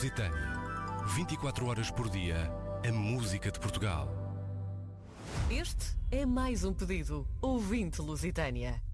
Lusitânia. 24 horas por dia, a música de Portugal. Este é mais um pedido. Ouvinte Lusitânia.